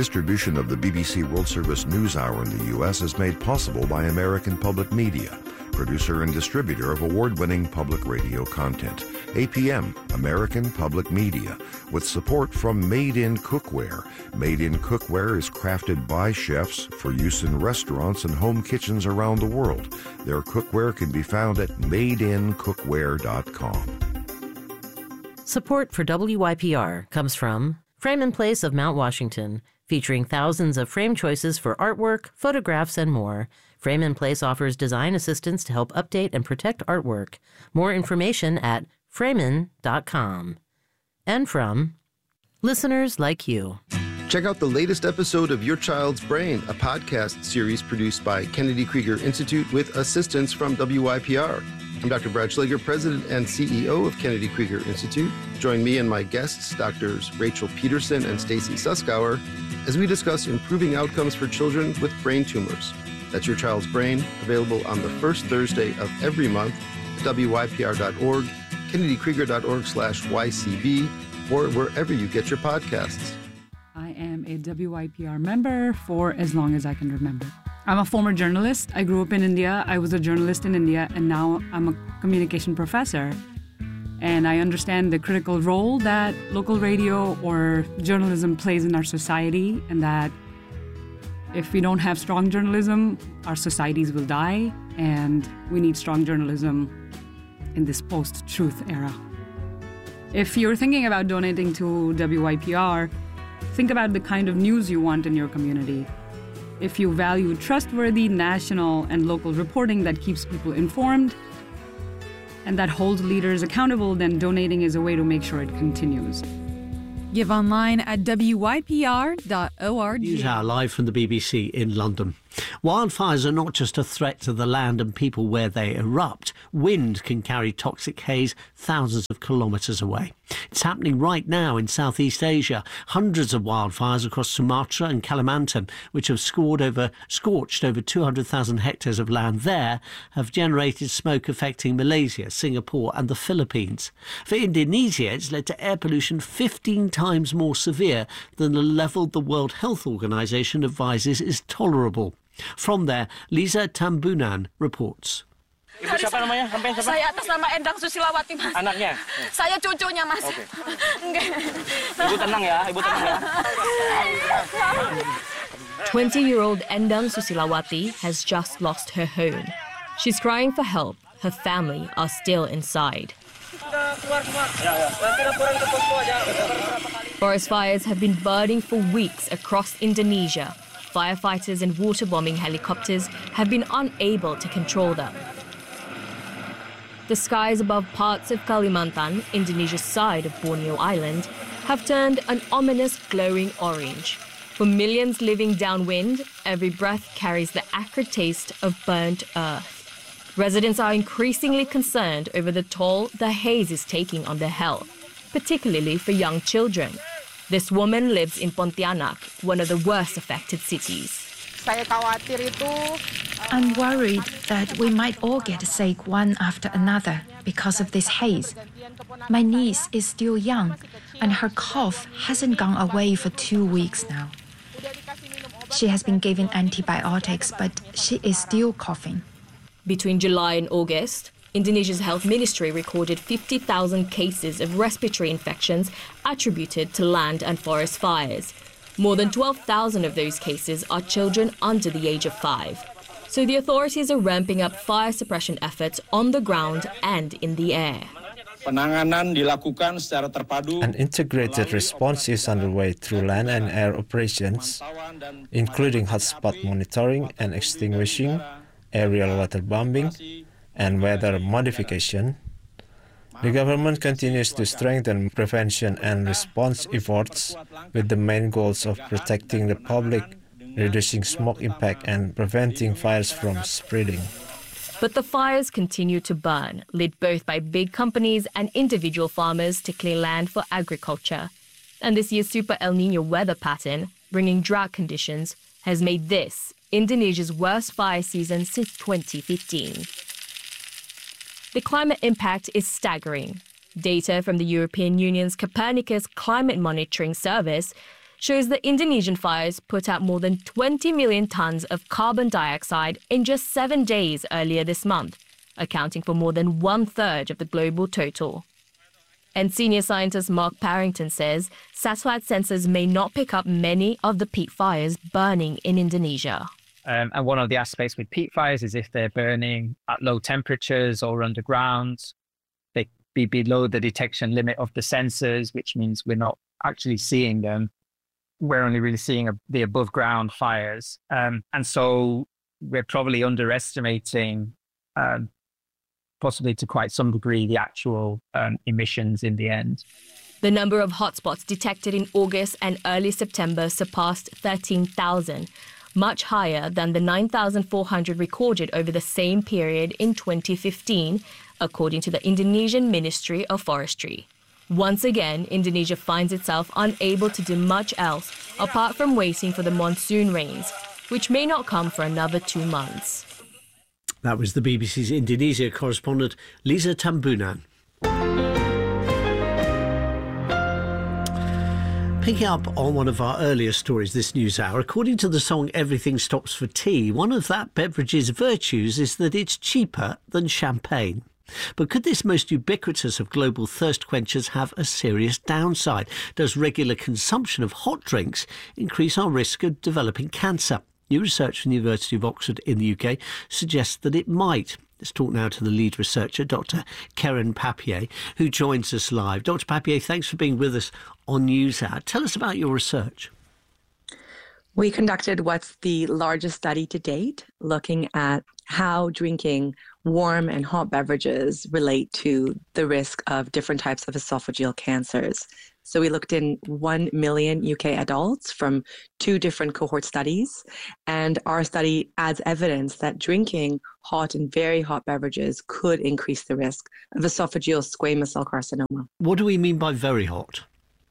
Distribution of the BBC World Service News Hour in the U.S. is made possible by American Public Media, producer and distributor of award-winning public radio content. APM, American Public Media, with support from Made in Cookware. Made in Cookware is crafted by chefs for use in restaurants and home kitchens around the world. Their cookware can be found at madeincookware.com. Support for WYPR comes from Frame and Place of Mount Washington, featuring thousands of frame choices for artwork, photographs, and more. Frame and Place offers design assistance to help update and protect artwork. More information at framin.com. And from listeners like you. Check out the latest episode of Your Child's Brain, a podcast series produced by Kennedy Krieger Institute with assistance from WYPR. I'm Dr. Brad Schlager, President and CEO of Kennedy Krieger Institute. Join me and my guests, Doctors Rachel Peterson and Stacy Suskauer, as we discuss improving outcomes for children with brain tumors. That's Your Child's Brain, available on the first Thursday of every month at WYPR.org, KennedyKrieger.org/YCB, or wherever you get your podcasts. I am a WYPR member for as long as I can remember. I'm a former journalist. I grew up in India. I was a journalist in India, and now I'm a communication professor. And I understand the critical role that local radio or journalism plays in our society, and that if we don't have strong journalism, our societies will die, and we need strong journalism in this post-truth era. If you're thinking about donating to WYPR, think about the kind of news you want in your community. If you value trustworthy national and local reporting that keeps people informed and that holds leaders accountable, then donating is a way to make sure it continues. Give online at wypr.org. News Hour live from the BBC in London. Wildfires are not just a threat to the land and people where they erupt. Wind can carry toxic haze thousands of kilometres away. It's happening right now in Southeast Asia. Hundreds of wildfires across Sumatra and Kalimantan, which have scorched over 200,000 hectares of land there, have generated smoke affecting Malaysia, Singapore and the Philippines. For Indonesia, it's led to air pollution 15 times more severe than the level the World Health Organization advises is tolerable. From there, Lisa Tambunan reports. Ibu siapa namanya? Sampai siapa? Saya atas nama Endang Susilawati, Mas. Anaknya? Saya cucunya, Mas. Oke. Ibu tenang ya, Ibu tenang ya. 20-year-old Endang Susilawati has just lost her home. She's crying for help. Her family are still inside. Forest fires have been burning for weeks across Indonesia. Firefighters and water-bombing helicopters have been unable to control them. The skies above parts of Kalimantan, Indonesia's side of Borneo Island, have turned an ominous glowing orange. For millions living downwind, every breath carries the acrid taste of burnt earth. Residents are increasingly concerned over the toll the haze is taking on their health, particularly for young children. This woman lives in Pontianak, one of the worst affected cities. I'm worried that we might all get sick one after another because of this haze. My niece is still young, and her cough hasn't gone away for 2 weeks now. She has been given antibiotics, but she is still coughing. Between July and August, Indonesia's health ministry recorded 50,000 cases of respiratory infections attributed to land and forest fires. More than 12,000 of those cases are children under the age of 5. So the authorities are ramping up fire suppression efforts on the ground and in the air. An integrated response is underway through land and air operations, including hotspot monitoring and extinguishing, aerial waterbombing, and weather modification. The government continues to strengthen prevention and response efforts with the main goals of protecting the public, reducing smoke impact, and preventing fires from spreading. But the fires continue to burn, lit both by big companies and individual farmers to clear land for agriculture. And this year's Super El Niño weather pattern, bringing drought conditions, has made this Indonesia's worst fire season since 2015. The climate impact is staggering. Data from the European Union's Copernicus Climate Monitoring Service shows that Indonesian fires put out more than 20 million tons of carbon dioxide in just 7 days earlier this month, accounting for more than 1/3 of the global total. And senior scientist Mark Parrington says satellite sensors may not pick up many of the peat fires burning in Indonesia. And one of the aspects with peat fires is if they're burning at low temperatures or underground, they be below the detection limit of the sensors, which means we're not actually seeing them. We're only really seeing the above ground fires. And so we're probably underestimating, possibly to quite some degree, the actual emissions in the end. The number of hotspots detected in August and early September surpassed 13,000, much higher than the 9,400 recorded over the same period in 2015, according to the Indonesian Ministry of Forestry. Once again, Indonesia finds itself unable to do much else apart from waiting for the monsoon rains, which may not come for another 2 months. That was the BBC's Indonesia correspondent, Lisa Tambunan. Picking up on one of our earlier stories this news hour, according to the song Everything Stops for Tea, one of that beverage's virtues is that it's cheaper than champagne. But could this most ubiquitous of global thirst quenchers have a serious downside? Does regular consumption of hot drinks increase our risk of developing cancer? New research from the University of Oxford in the UK suggests that it might. Let's talk now to the lead researcher, Dr. Keren Papier, who joins us live. Dr. Papier, thanks for being with us on NewsHour. Tell us about your research. We conducted what's the largest study to date, looking at how drinking warm and hot beverages relate to the risk of different types of esophageal cancers. So we looked in 1 million UK adults from 2 different cohort studies, and our study adds evidence that drinking hot and very hot beverages could increase the risk of esophageal squamous cell carcinoma. What do we mean by very hot?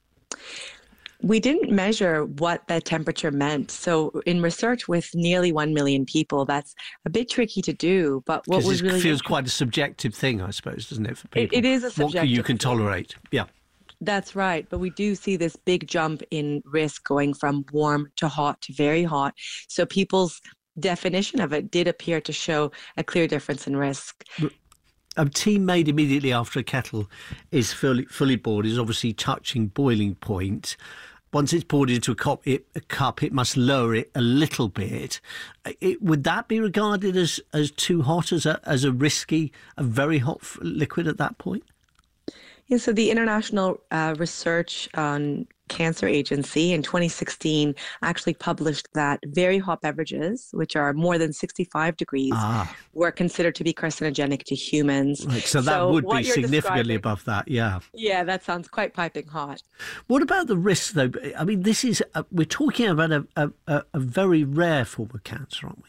We didn't measure what that temperature meant. So in research with nearly 1 million people, that's a bit tricky to do. But what was really... It feels quite a subjective thing, I suppose, doesn't it, for people? It is a subjective What you can tolerate, yeah. That's right. But we do see this big jump in risk going from warm to hot to very hot. So people's definition of it did appear to show a clear difference in risk. A tea made immediately after a kettle is fully boiled, is obviously touching boiling point. Once it's poured into a cup, it must lower it a little bit. Would that be regarded as too hot, as a risky, a very hot liquid at that point? Yeah, so the International Research on Cancer Agency in 2016 actually published that very hot beverages, which are more than 65 degrees, were considered to be carcinogenic to humans. Right, so that would be significantly above that, yeah. Yeah, that sounds quite piping hot. What about the risks, though? I mean, this is we're talking about a very rare form of cancer, aren't we?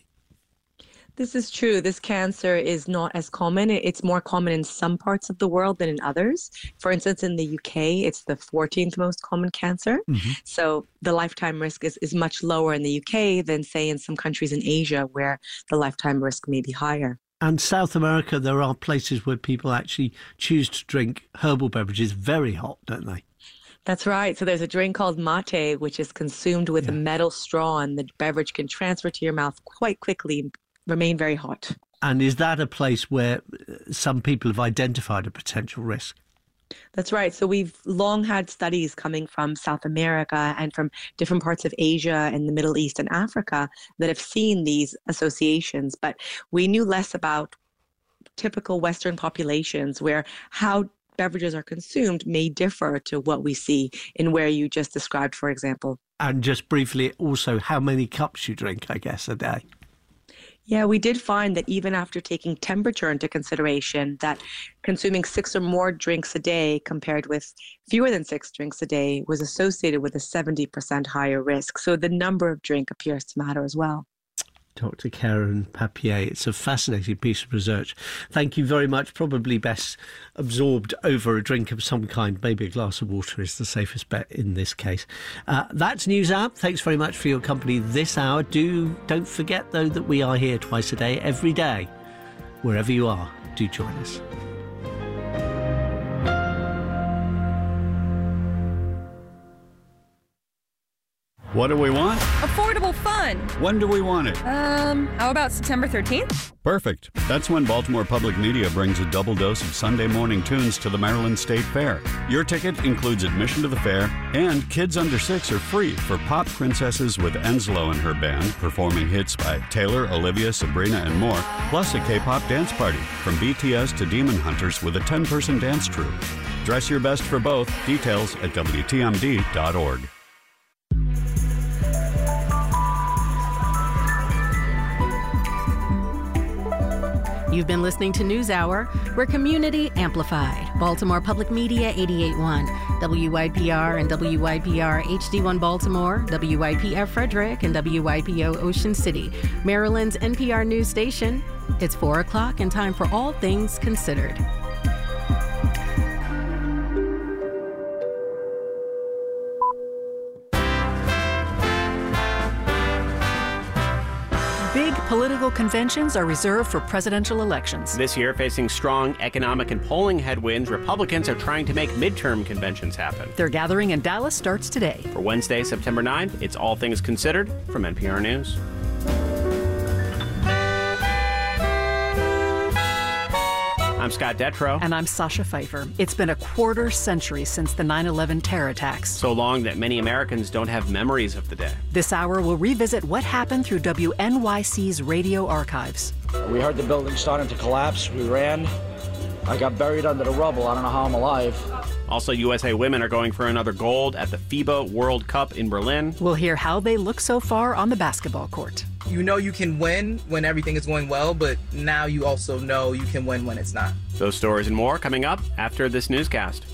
This is true. This cancer is not as common. It's more common in some parts of the world than in others. For instance, in the UK, it's the 14th most common cancer. Mm-hmm. So the lifetime risk is much lower in the UK than, say, in some countries in Asia where the lifetime risk may be higher. And South America, there are places where people actually choose to drink herbal beverages very hot, don't they? That's right. So there's a drink called mate, which is consumed with a metal straw, and the beverage can transfer to your mouth quite quickly, remain very hot. And is that a place where some people have identified a potential risk? That's right. So we've long had studies coming from South America and from different parts of Asia and the Middle East and Africa that have seen these associations, but we knew less about typical Western populations where how beverages are consumed may differ to what we see in where you just described, for example. And just briefly, also how many cups you drink, I guess, a day. Yeah, we did find that even after taking temperature into consideration, that consuming 6 or more drinks a day compared with fewer than 6 drinks a day was associated with a 70% higher risk. So the number of drink appears to matter as well. Dr. Keren Papier, it's a fascinating piece of research. Thank you very much. Probably best absorbed over a drink of some kind. Maybe a glass of water is the safest bet in this case. That's NewsHour. Thanks very much for your company this hour. Don't forget, though, that we are here twice a day, every day. Wherever you are, do join us. What do we want? Affordable fun. When do we want it? How about September 13th? Perfect. That's when Baltimore Public Media brings a double dose of Sunday morning tunes to the Maryland State Fair. Your ticket includes admission to the fair, and kids under 6 are free for Pop Princesses with Enslow and her band, performing hits by Taylor, Olivia, Sabrina, and more, plus a K-pop dance party from BTS to Demon Hunters with a 10-person dance troupe. Dress your best for both. Details at WTMD.org. You've been listening to NewsHour. We're community amplified. Baltimore Public Media 88.1, WYPR and WYPR HD1 Baltimore, WYPR Frederick, and WYPO Ocean City, Maryland's NPR news station. It's 4 o'clock and time for All Things Considered. Big political conventions are reserved for presidential elections. This year, facing strong economic and polling headwinds, Republicans are trying to make midterm conventions happen. Their gathering in Dallas starts today. For Wednesday, September 9th, it's All Things Considered from NPR News. I'm Scott Detrow. And I'm Sasha Pfeiffer. It's been a quarter century since the 9/11 terror attacks. So long that many Americans don't have memories of the day. This hour will revisit what happened through WNYC's radio archives. We heard the building starting to collapse. We ran. I got buried under the rubble. I don't know how I'm alive. Also, USA women are going for another gold at the FIBA World Cup in Berlin. We'll hear how they look so far on the basketball court. You know you can win when everything is going well, but now you also know you can win when it's not. Those stories and more coming up after this newscast.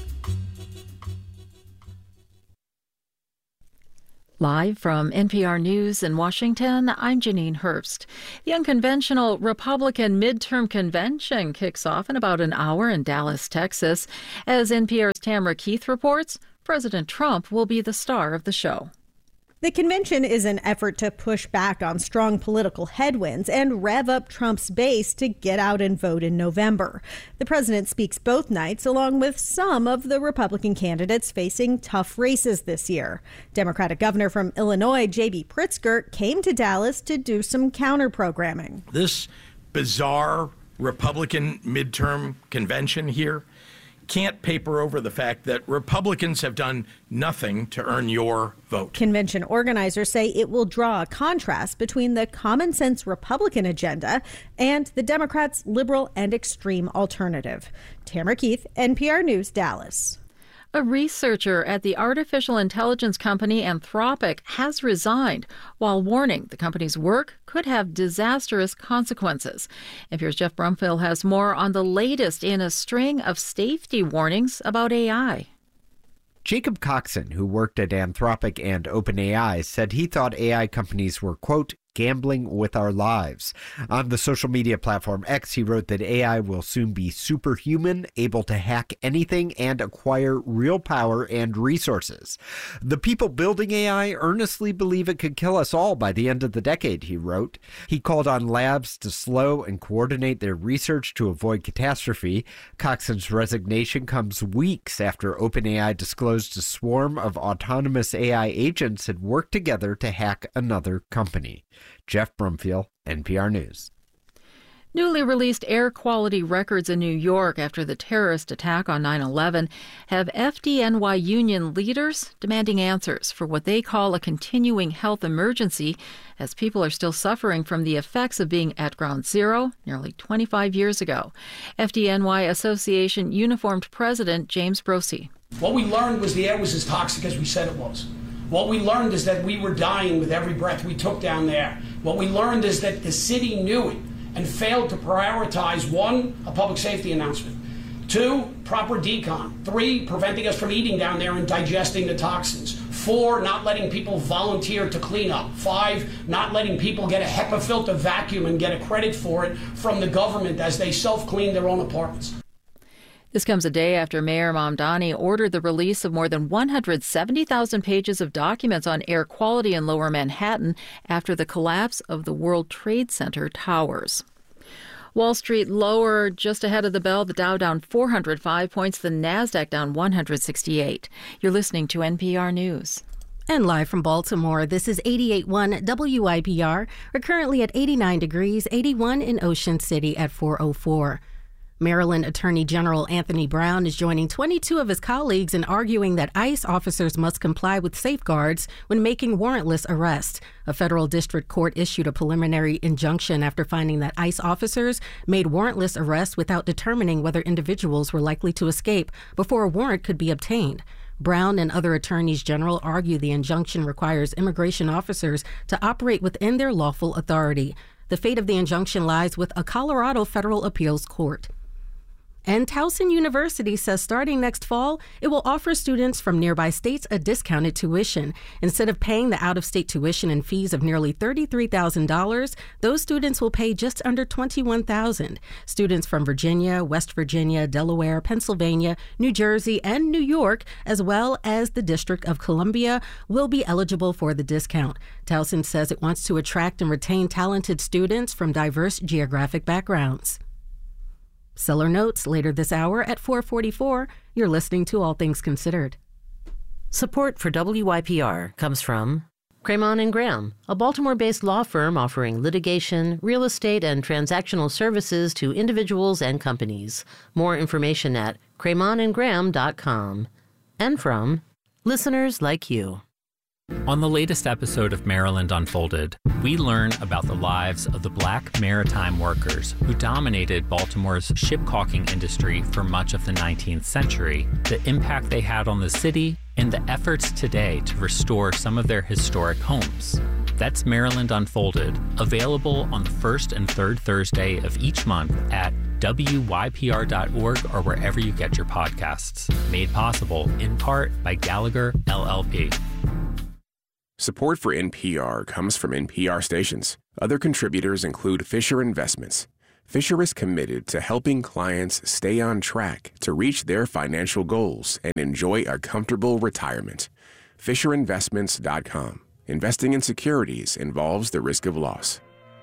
Live from NPR News in Washington, I'm Janine Herbst. The unconventional Republican midterm convention kicks off in about an hour in Dallas, Texas. As NPR's Tamara Keith reports, President Trump will be the star of the show. The convention is an effort to push back on strong political headwinds and rev up Trump's base to get out and vote in November. The president speaks both nights, along with some of the Republican candidates facing tough races this year. Democratic governor from Illinois, J.B. Pritzker, came to Dallas to do some counter-programming. This bizarre Republican midterm convention here can't paper over the fact that Republicans have done nothing to earn your vote. Convention organizers say it will draw a contrast between the common sense Republican agenda and the Democrats' liberal and extreme alternative. Tamara Keith, NPR News, Dallas. A researcher at the artificial intelligence company Anthropic has resigned while warning the company's work could have disastrous consequences. NPR's Jeff Brumfield has more on the latest in a string of safety warnings about AI. Jacob Coxon, who worked at Anthropic and OpenAI, said he thought AI companies were, quote, gambling with our lives. On the social media platform X, he wrote that AI will soon be superhuman, able to hack anything and acquire real power and resources. The people building AI earnestly believe it could kill us all by the end of the decade, he wrote. He called on labs to slow and coordinate their research to avoid catastrophe. Coxon's resignation comes weeks after OpenAI disclosed a swarm of autonomous AI agents had worked together to hack another company. Jeff Brumfield, NPR News. Newly released air quality records in New York after the terrorist attack on 9/11 have FDNY union leaders demanding answers for what they call a continuing health emergency as people are still suffering from the effects of being at ground zero nearly 25 years ago. FDNY Association uniformed president James Brosey. What we learned was the air was as toxic as we said it was. What we learned is that we were dying with every breath we took down there. What we learned is that the city knew it and failed to prioritize, 1, a public safety announcement, 2, proper decon, 3, preventing us from eating down there and digesting the toxins, 4, not letting people volunteer to clean up, 5, not letting people get a HEPA filter vacuum and get a credit for it from the government as they self-clean their own apartments. This comes a day after Mayor Mamdani ordered the release of more than 170,000 pages of documents on air quality in Lower Manhattan after the collapse of the World Trade Center towers. Wall Street lower just ahead of the bell. The Dow down 405 points, the Nasdaq down 168. You're listening to NPR News. And live from Baltimore, this is 88.1 WIPR. We're currently at 89 degrees, 81 in Ocean City at 404. Maryland Attorney General Anthony Brown is joining 22 of his colleagues in arguing that ICE officers must comply with safeguards when making warrantless arrests. A federal district court issued a preliminary injunction after finding that ICE officers made warrantless arrests without determining whether individuals were likely to escape before a warrant could be obtained. Brown and other attorneys general argue the injunction requires immigration officers to operate within their lawful authority. The fate of the injunction lies with a Colorado federal appeals court. And Towson University says starting next fall, it will offer students from nearby states a discounted tuition. Instead of paying the out-of-state tuition and fees of nearly $33,000, those students will pay just under $21,000. Students from Virginia, West Virginia, Delaware, Pennsylvania, New Jersey, and New York, as well as the District of Columbia, will be eligible for the discount. Towson says it wants to attract and retain talented students from diverse geographic backgrounds. Seller notes later this hour at 4:44. You're listening to All Things Considered. Support for WYPR comes from Cremon & Graham, a Baltimore-based law firm offering litigation, real estate, and transactional services to individuals and companies. More information at CremonandGraham.com. And from listeners like you. On the latest episode of Maryland Unfolded, we learn about the lives of the Black maritime workers who dominated Baltimore's ship-caulking industry for much of the 19th century, the impact they had on the city, and the efforts today to restore some of their historic homes. That's Maryland Unfolded, available on the first and third Thursday of each month at WYPR.org or wherever you get your podcasts. Made possible, in part, by Gallagher, LLP. Support for NPR comes from NPR stations. Other contributors include Fisher Investments. Fisher is committed to helping clients stay on track to reach their financial goals and enjoy a comfortable retirement. FisherInvestments.com. Investing in securities involves the risk of loss.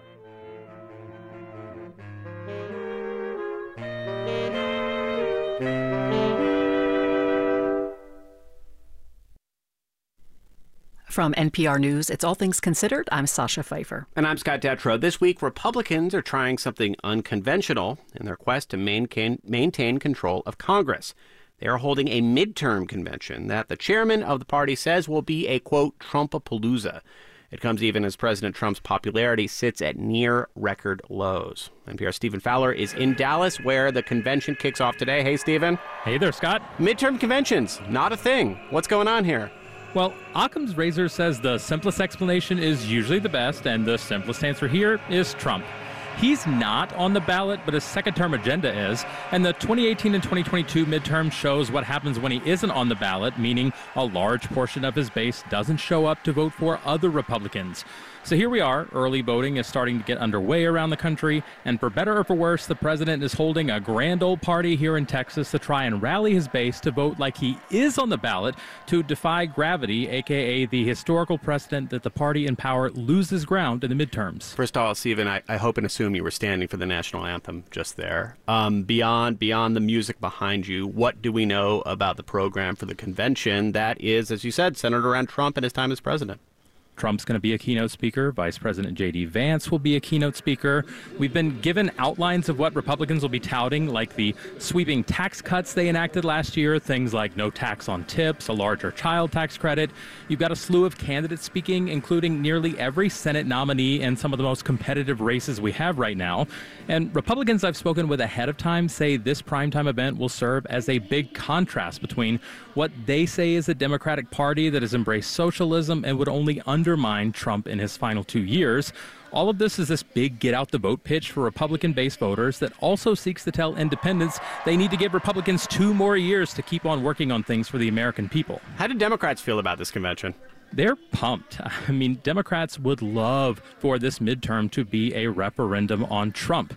From NPR News, it's All Things Considered. I'm Sasha Pfeiffer. And I'm Scott Detrow. This week, Republicans are trying something unconventional in their quest to maintain control of Congress. They are holding a midterm convention that the chairman of the party says will be a, quote, Trumpapalooza. It comes even as President Trump's popularity sits at near record lows. NPR's Stephen Fowler is in Dallas, where the convention kicks off today. Hey, Stephen. Hey there, Scott. Midterm conventions, not a thing. What's going on here? Well, Occam's razor says the simplest explanation is usually the best, and the simplest answer here is Trump. He's not on the ballot, but his second-term agenda is, and the 2018 and 2022 midterm shows what happens when he isn't on the ballot, meaning a large portion of his base doesn't show up to vote for other Republicans. So here we are. Early voting is starting to get underway around the country, and for better or for worse, the president is holding a grand old party here in Texas to try and rally his base to vote like he is on the ballot to defy gravity, a.k.a. the historical precedent that the party in power loses ground in the midterms. First of all, Stephen, I hope and assume you were standing for the national anthem just there. Beyond the music behind you, what do we know about the program for the convention that is, as you said, centered around Trump and his time as president? Trump's going to be a keynote speaker. Vice President J.D. Vance will be a keynote speaker. We've been given outlines of what Republicans will be touting, like the sweeping tax cuts they enacted last year, things like no tax on tips, a larger child tax credit. You've got a slew of candidates speaking, including nearly every Senate nominee in some of the most competitive races we have right now. And Republicans I've spoken with ahead of time say this primetime event will serve as a big contrast between what they say is a Democratic Party that has embraced socialism and would only undermine Trump in his final 2 years. All of this is this big get-out-the-vote pitch for Republican-based voters that also seeks to tell independents they need to give Republicans 2 more years to keep on working on things for the American people. How do Democrats feel about this convention? They're pumped. I mean, Democrats would love for this midterm to be a referendum on Trump.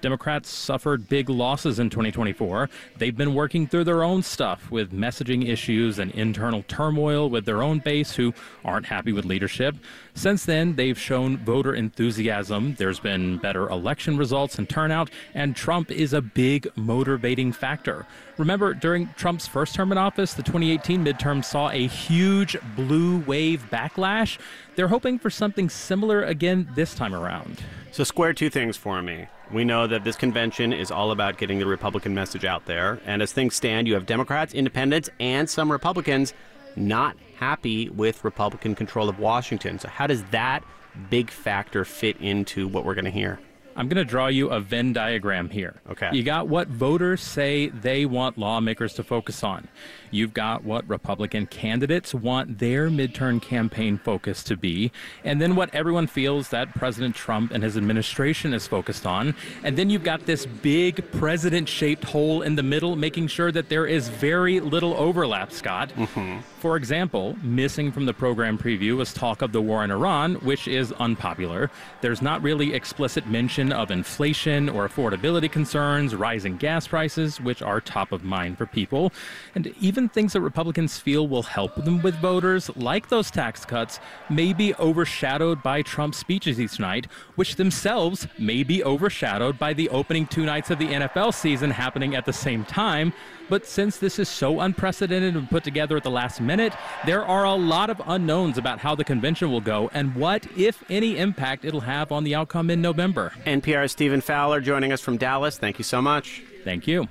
Democrats suffered big losses in 2024. They've been working through their own stuff with messaging issues and internal turmoil with their own base who aren't happy with leadership. Since then, they've shown voter enthusiasm. There's been better election results and turnout, and Trump is a big motivating factor. Remember, during Trump's first term in office, the 2018 midterm saw a huge blue wave backlash. They're hoping for something similar again this time around. So square two things for me. We know that this convention is all about getting the Republican message out there. And as things stand, you have Democrats, independents, and some Republicans not happy with Republican control of Washington. So how does that big factor fit into what we're going to hear? I'm going to draw you a Venn diagram here. Okay. You got what voters say they want lawmakers to focus on. You've got what Republican candidates want their midterm campaign focus to be. And then what everyone feels that President Trump and his administration is focused on. And then you've got this big president-shaped hole in the middle, making sure that there is very little overlap, Scott. Mm-hmm. For example, missing from the program preview was talk of the war in Iran, which is unpopular. There's not really explicit mention of inflation or affordability concerns, rising gas prices, which are top of mind for people. And even things that Republicans feel will help them with voters, like those tax cuts, may be overshadowed by Trump's speeches each night, which themselves may be overshadowed by the opening 2 nights of the NFL season happening at the same time. But since this is so unprecedented and put together at the last minute, there are a lot of unknowns about how the convention will go and what, if any, impact it'll have on the outcome in November. NPR's Stephen Fowler joining us from Dallas. Thank you so much. Thank you.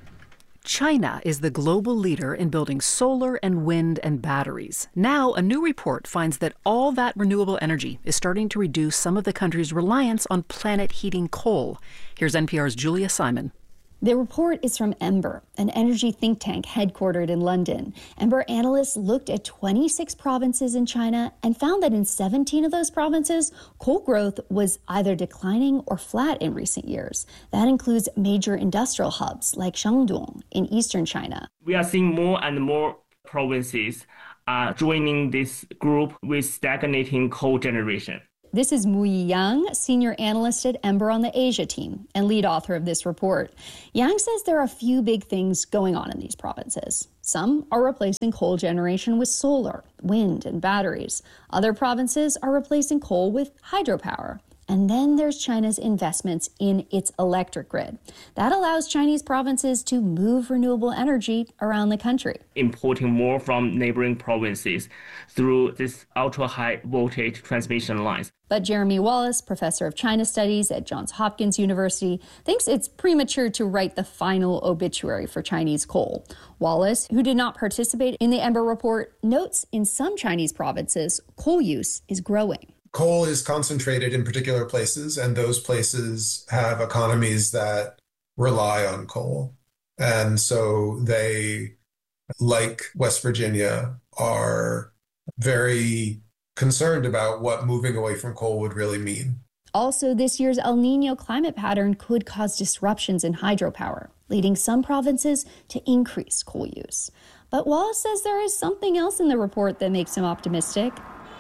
China is the global leader in building solar and wind and batteries. Now, a new report finds that all that renewable energy is starting to reduce some of the country's reliance on planet-heating coal. Here's NPR's Julia Simon. The report is from Ember, an energy think tank headquartered in London. Ember analysts looked at 26 provinces in China and found that in 17 of those provinces, coal growth was either declining or flat in recent years. That includes major industrial hubs like Shandong in eastern China. We are seeing more and more provinces joining this group with stagnating coal generation. This is Mu Yang, senior analyst at Ember on the Asia team and lead author of this report. Yang says there are a few big things going on in these provinces. Some are replacing coal generation with solar, wind, and batteries. Other provinces are replacing coal with hydropower. And then there's China's investments in its electric grid. That allows Chinese provinces to move renewable energy around the country. Importing more from neighboring provinces through this ultra-high voltage transmission lines. But Jeremy Wallace, professor of China studies at Johns Hopkins University, thinks it's premature to write the final obituary for Chinese coal. Wallace, who did not participate in the Ember report, notes in some Chinese provinces, coal use is growing. Coal is concentrated in particular places, and those places have economies that rely on coal. And so they, like West Virginia, are very concerned about what moving away from coal would really mean. Also, this year's El Niño climate pattern could cause disruptions in hydropower, leading some provinces to increase coal use. But Wallace says there is something else in the report that makes him optimistic.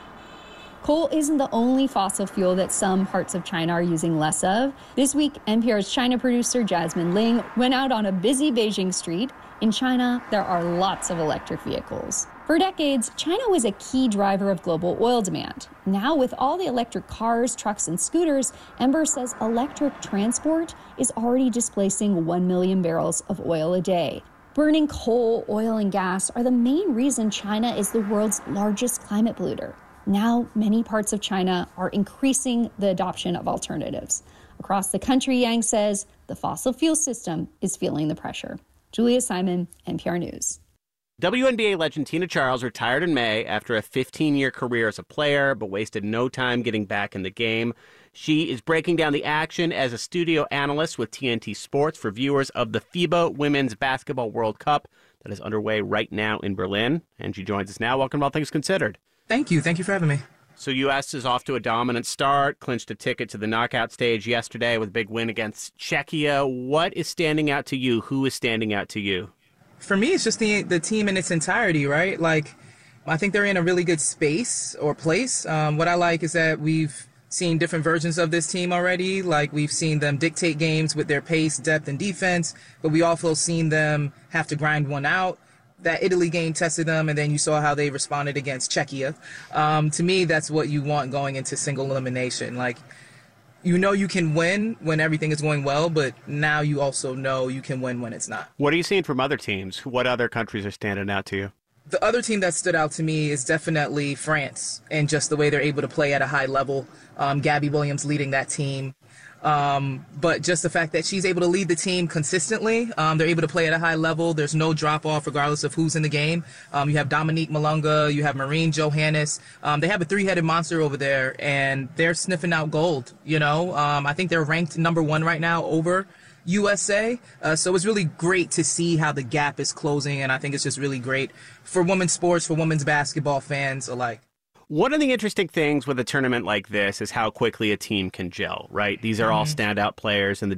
Coal isn't the only fossil fuel that some parts of China are using less of. This week, NPR's China producer Jasmine Ling went out on a busy Beijing street. In China, there are lots of electric vehicles. For decades, China was a key driver of global oil demand. Now, with all the electric cars, trucks, and scooters, Ember says electric transport is already displacing 1 million barrels of oil a day. Burning coal, oil, and gas are the main reason China is the world's largest climate polluter. Now, many parts of China are increasing the adoption of alternatives. Across the country, Yang says, the fossil fuel system is feeling the pressure. Julia Simon, NPR News. WNBA legend Tina Charles retired in May after a 15-year career as a player, but wasted no time getting back in the game. She is breaking down the action as a studio analyst with TNT Sports for viewers of the FIBA Women's Basketball World Cup that is underway right now in Berlin. And she joins us now. Welcome to All Things Considered. Thank you. Thank you for having me. So U.S. is off to a dominant start, clinched a ticket to the knockout stage yesterday with a big win against Czechia. What is standing out to you? Who is standing out to you? For me, it's just the team in its entirety, right? Like, I think they're in a really good space or place. What I like is that we've seen different versions of this team already. Like, we've seen them dictate games with their pace, depth, and defense, but we also seen them have to grind one out. That Italy game tested them, and then you saw how they responded against Czechia. To me, that's what you want going into single elimination. Like, you know you can win when everything is going well, but now you also know you can win when it's not. What are you seeing from other teams? What other countries are standing out to you? The other team that stood out to me is definitely France, and just the way they're able to play at a high level. Gabby Williams leading that team. But just the fact that she's able to lead the team consistently, they're able to play at a high level. There's no drop off regardless of who's in the game. You have Dominique Malunga, you have Marine Johannes. They have a three-headed monster over there, and they're sniffing out gold. I think they're ranked number 1 right now over USA. So it's really great to see how the gap is closing, and I think it's just really great for women's sports, for women's basketball fans alike. One of the interesting things with a tournament like this is how quickly a team can gel, right? These are all standout players in the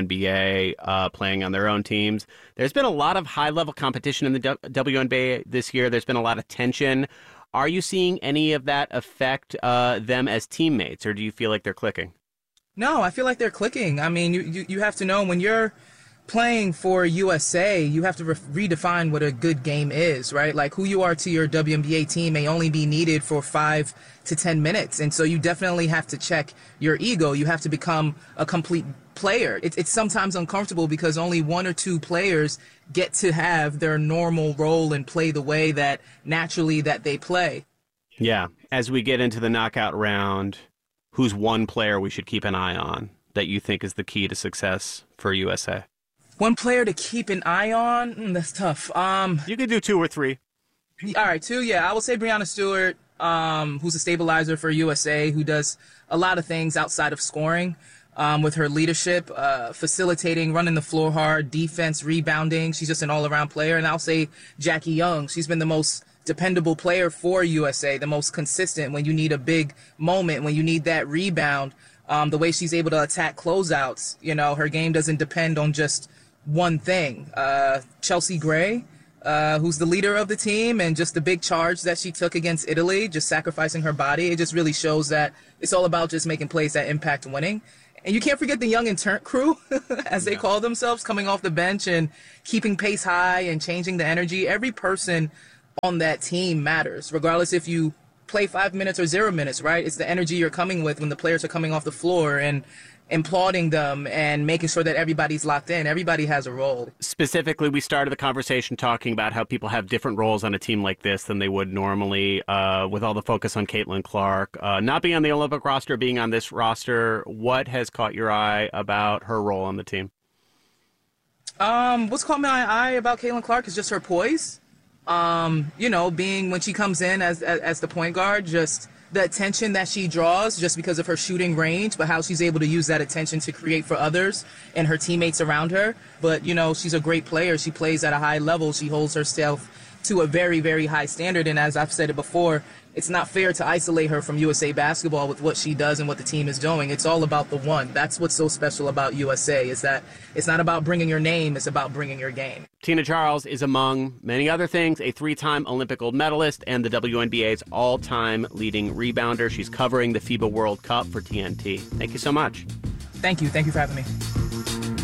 WNBA playing on their own teams. There's been a lot of high-level competition in the WNBA this year. There's been a lot of tension. Are you seeing any of that affect them as teammates, or do you feel like they're clicking? No, I feel like they're clicking. I mean, you have to know when you're playing for USA, you have to redefine what a good game is, right? Like, who you are to your WNBA team may only be needed for 5 to 10 minutes. And so you definitely have to check your ego. You have to become a complete player. It's sometimes uncomfortable because only 1 or 2 players get to have their normal role and play the way that naturally that they play. Yeah. As we get into the knockout round, who's one player we should keep an eye on that you think is the key to success for USA? One player to keep an eye on? That's tough. You could do 2 or 3. All right, 2, yeah. I will say Breanna Stewart, who's a stabilizer for USA, who does a lot of things outside of scoring with her leadership, facilitating, running the floor hard, defense, rebounding. She's just an all-around player. And I'll say Jackie Young. She's been the most dependable player for USA, the most consistent when you need a big moment, when you need that rebound. The way she's able to attack closeouts, her game doesn't depend on just one thing. Chelsea Gray, who's the leader of the team, and just the big charge that she took against Italy, just sacrificing her body. It just really shows that it's all about just making plays that impact winning. And you can't forget the young intern crew, as they call themselves, coming off the bench and keeping pace high and changing the energy. Every person on that team matters, regardless if you play 5 minutes or 0 minutes, right? It's the energy you're coming with when the players are coming off the floor and applauding them and making sure that everybody's locked in. Everybody has a role. Specifically, we started the conversation talking about how people have different roles on a team like this than they would normally, with all the focus on Caitlin Clark. Not being on the Olympic roster, being on this roster, what has caught your eye about her role on the team? What's caught my eye about Caitlin Clark is just her poise. Being when she comes in as the point guard, just the attention that she draws just because of her shooting range, but how she's able to use that attention to create for others and her teammates around her. But, she's a great player. She plays at a high level. She holds herself to a very, very high standard. And as I've said it before, it's not fair to isolate her from USA basketball with what she does and what the team is doing. It's all about the one. That's what's so special about USA, is that it's not about bringing your name, it's about bringing your game. Tina Charles is, among many other things, a 3-time Olympic gold medalist and the WNBA's all-time leading rebounder. She's covering the FIBA World Cup for TNT. Thank you so much. Thank you. Thank you for having me.